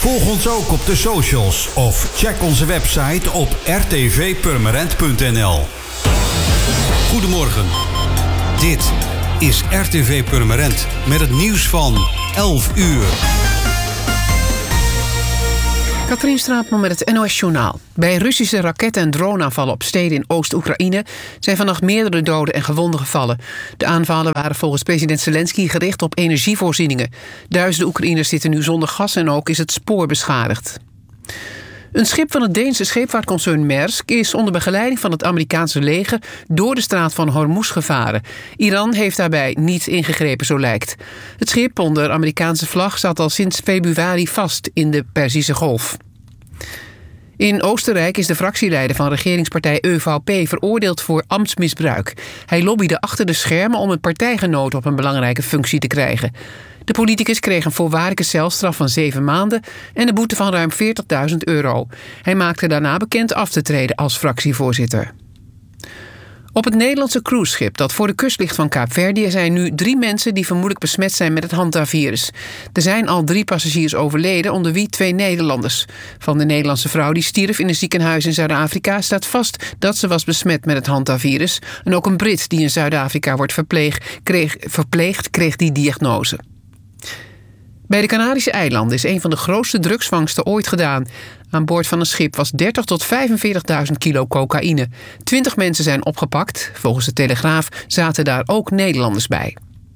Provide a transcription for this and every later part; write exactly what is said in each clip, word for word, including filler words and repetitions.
Volg ons ook op de socials of check onze website op r t v purmerend punt n l. Goedemorgen. Dit is R T V Purmerend met het nieuws van elf uur. Katrien Straatman met het N O S-journaal. Bij Russische raketten- en droneaanvallen op steden in Oost-Oekraïne zijn vannacht meerdere doden en gewonden gevallen. De aanvallen waren volgens president Zelensky gericht op energievoorzieningen. Duizenden Oekraïners zitten nu zonder gas en ook is het spoor beschadigd. Een schip van het Deense scheepvaartconcern Maersk is onder begeleiding van het Amerikaanse leger door de straat van Hormuz gevaren. Iran heeft daarbij niet ingegrepen, zo lijkt. Het schip onder Amerikaanse vlag zat al sinds februari vast in de Perzische Golf. In Oostenrijk is de fractieleider van regeringspartij E V P veroordeeld voor ambtsmisbruik. Hij lobbyde achter de schermen om een partijgenoot op een belangrijke functie te krijgen. De politicus kreeg een voorwaardelijke celstraf van zeven maanden en een boete van ruim veertigduizend euro. Hij maakte daarna bekend af te treden als fractievoorzitter. Op het Nederlandse cruiseschip dat voor de kust ligt van Kaapverdië zijn nu drie mensen die vermoedelijk besmet zijn met het Hantavirus. Er zijn al drie passagiers overleden, onder wie twee Nederlanders. Van de Nederlandse vrouw die stierf in een ziekenhuis in Zuid-Afrika staat vast dat ze was besmet met het Hantavirus. En ook een Brit die in Zuid-Afrika wordt verpleegd kreeg, verpleegd, kreeg die diagnose. Bij de Canarische eilanden is een van de grootste drugsvangsten ooit gedaan. Aan boord van een schip was dertig tot vijfenveertigduizend kilo cocaïne. Twintig mensen zijn opgepakt. Volgens de Telegraaf zaten daar ook Nederlanders bij.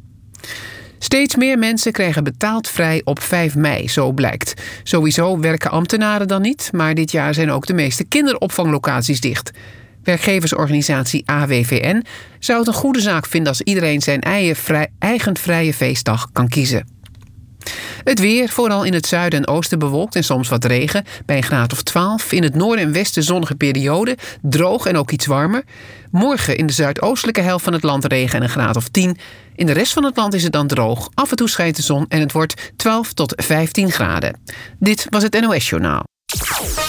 Steeds meer mensen krijgen betaald vrij op vijf mei, zo blijkt. Sowieso werken ambtenaren dan niet, maar dit jaar zijn ook de meeste kinderopvanglocaties dicht. Werkgeversorganisatie A W V N zou het een goede zaak vinden als iedereen zijn eigen, vrij, eigen vrije feestdag kan kiezen. Het weer, vooral in het zuiden en oosten bewolkt en soms wat regen, bij een graad of twaalf. In het noorden en westen zonnige periode, droog en ook iets warmer. Morgen in de zuidoostelijke helft van het land regen en een graad of tien. In de rest van het land is het dan droog. Af en toe schijnt de zon en het wordt twaalf tot vijftien graden. Dit was het N O S-journaal.